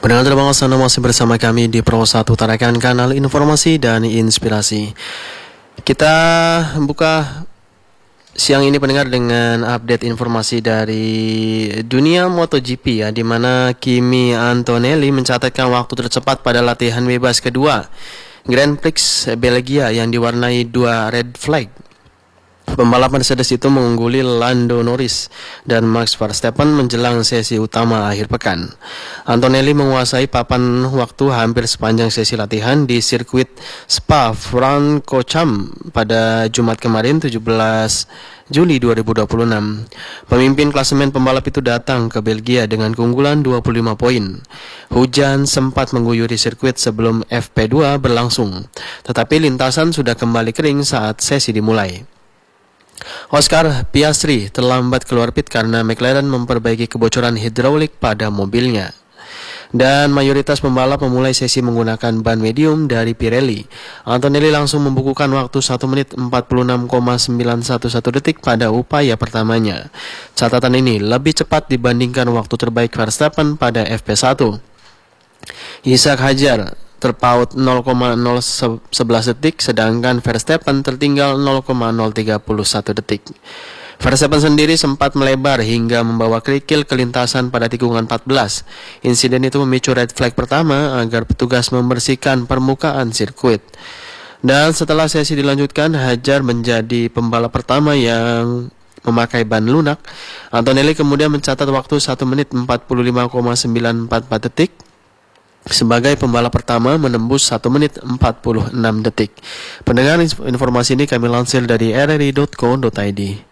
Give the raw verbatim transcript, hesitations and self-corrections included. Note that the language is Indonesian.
Pendengar terbang Anda masih bersama kami di Pro satu Tarakan, kanal informasi dan inspirasi. Kita buka siang ini pendengar dengan update informasi dari dunia MotoGP ya, di mana Kimi Antonelli mencatatkan waktu tercepat pada latihan bebas kedua Grand Prix Belgia yang diwarnai dua red flag. Pembalap Mercedes itu mengungguli Lando Norris dan Max Verstappen menjelang sesi utama akhir pekan. Antonelli menguasai papan waktu hampir sepanjang sesi latihan di sirkuit Spa-Francorchamps pada Jumat kemarin tujuh belas Juli dua ribu dua puluh enam. Pemimpin klasemen pembalap itu datang ke Belgia dengan keunggulan dua puluh lima poin. Hujan sempat mengguyuri sirkuit sebelum F P dua berlangsung, tetapi lintasan sudah kembali kering saat sesi dimulai. Oscar Piastri terlambat keluar pit karena McLaren memperbaiki kebocoran hidraulik pada mobilnya. Dan mayoritas pembalap memulai sesi menggunakan ban medium dari Pirelli. Antonelli langsung membukukan waktu satu menit empat puluh enam koma sembilan satu satu detik pada upaya pertamanya. Catatan ini lebih cepat dibandingkan waktu terbaik Verstappen pada F P satu. Ishak Hadjar terpaut nol koma nol sebelas detik, sedangkan Verstappen tertinggal nol koma nol tiga satu detik. Verstappen sendiri sempat melebar hingga membawa kerikil ke lintasan pada tikungan empat belas. Insiden itu memicu red flag pertama agar petugas membersihkan permukaan sirkuit. Dan setelah sesi dilanjutkan, Hadjar menjadi pembalap pertama yang memakai ban lunak. Antonelli kemudian mencatat waktu satu menit empat puluh lima koma sembilan empat empat detik. Sebagai pembalap pertama menembus satu menit empat puluh enam detik. Pendengar, informasi ini kami lansir dari r r i dot co dot i d.